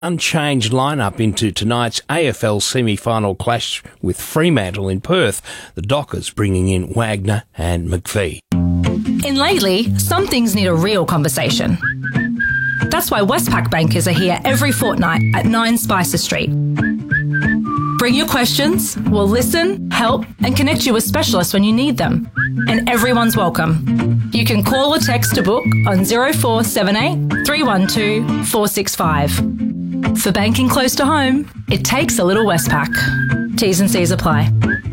unchanged lineup into tonight's AFL semi-final clash with Fremantle in Perth. The Dockers bringing in Wagner and McVeigh. In lately, some things need a real conversation. That's why Westpac bankers are here every fortnight at 9 Spicer Street. Bring your questions, we'll listen, help and connect you with specialists when you need them. And everyone's welcome. You can call or text to book on 0478 312 465. For banking close to home, it takes a little Westpac. T's and C's apply.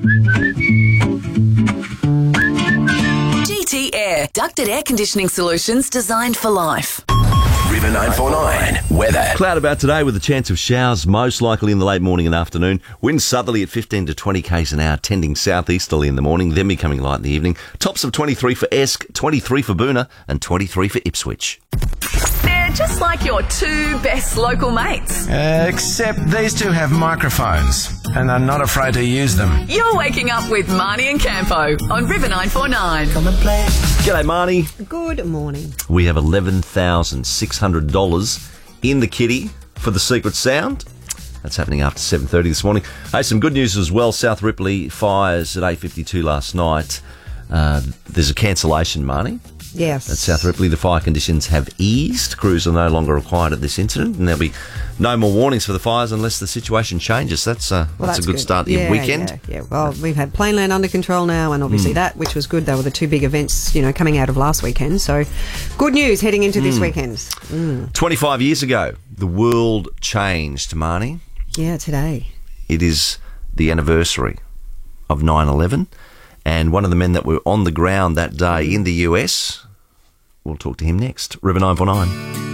GT Air, ducted air conditioning solutions designed for life. River 949 weather. Cloud about today with a chance of showers, most likely in the late morning and afternoon. Winds southerly at 15 to 20 k's an hour, tending southeasterly in the morning, then becoming light in the evening. Tops of 23 for Esk, 23 for Boona, and 23 for Ipswich. They're just like your two best local mates. Except these two have microphones and are not afraid to use them. You're waking up with Marnie and Campo on River 949. Come and play. G'day, Marnie. Good morning. We have $11,600 in the kitty for the secret sound. That's happening after 7:30 this morning. Hey, some good news as well. South Ripley fires at 8:52 last night. There's a cancellation, Marnie. Yes. At South Ripley, the fire conditions have eased. Crews are no longer required at this incident, and there'll be no more warnings for the fires unless the situation changes. That's a good start to your weekend. Yeah. Well, we've had Plainland under control now, and obviously that, which was good. They were the two big events, coming out of last weekend. So, good news heading into this weekend. 25 years ago, the world changed, Marnie. Yeah, today. It is the anniversary of 9/11. And one of the men that were on the ground that day in the US, we'll talk to him next. River 949.